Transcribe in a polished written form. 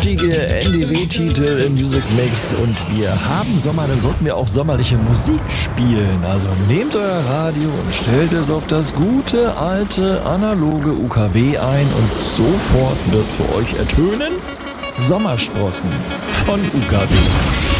mutige NDW-Titel im Music Mix und wir haben Sommer, dann sollten wir auch sommerliche Musik spielen. Also nehmt euer Radio und stellt es auf das gute, alte, analoge UKW ein und sofort wird für euch ertönen Sommersprossen von UKW.